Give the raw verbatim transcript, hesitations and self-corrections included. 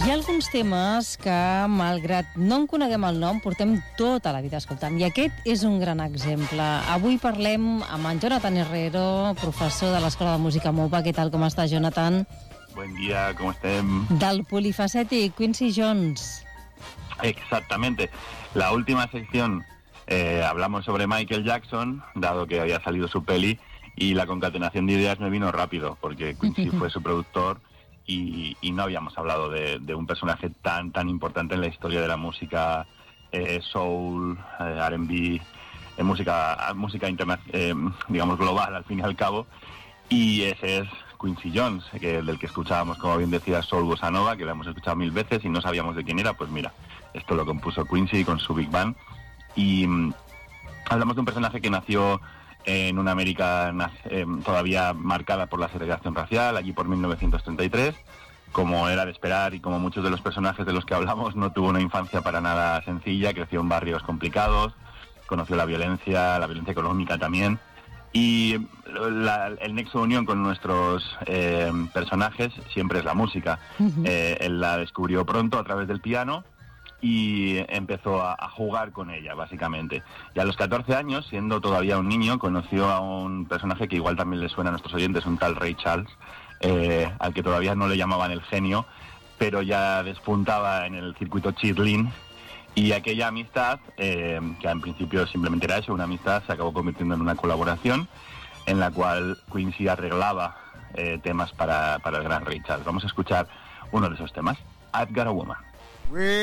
Hi ha alguns temes que, malgrat no en coneguem el nom, portem tota la vida escoltant, i aquest és un gran exemple. Avui parlem amb en Jonathan Herrero, professor de l'Escola de Música MUPA. Què tal, com està, Jonathan? Buen día, ¿cómo estén? Del polifacètic Quincy Jones. Exactamente. La última sección eh, hablamos sobre Michael Jackson, dado que había salido su peli, y la concatenación de ideas me vino rápido, porque Quincy fue su productor y, y no habíamos hablado de, de un personaje tan tan importante en la historia de la música eh, soul, eh, R and B, eh, música música interna eh, digamos global al fin y al cabo, y ese es Quincy Jones, que, del que escuchábamos, como bien decía, Soul Bossa Nova, que la hemos escuchado mil veces y no sabíamos de quién era. Pues mira, esto lo compuso Quincy con su Big Band. Y mm, hablamos de un personaje que nació en una América eh, todavía marcada por la segregación racial, allí por mil novecientos treinta y tres. Como era de esperar y como muchos de los personajes de los que hablamos, no tuvo una infancia para nada sencilla, creció en barrios complicados, conoció la violencia, la violencia económica también. Y la, el nexo de unión con nuestros eh, personajes siempre es la música. Uh-huh. Eh, él la descubrió pronto a través del piano y empezó a, a jugar con ella, básicamente. Y a los catorce años, siendo todavía un niño, conoció a un personaje que igual también le suena a nuestros oyentes, un tal Ray Charles, eh, al que todavía no le llamaban el genio, pero ya despuntaba en el circuito Chitlin. Y aquella amistad, eh, que en principio simplemente era eso, una amistad, se acabó convirtiendo en una colaboración en la cual Quincy arreglaba eh, temas para, para el gran Ray Charles. Vamos a escuchar uno de esos temas, I've Got a Woman.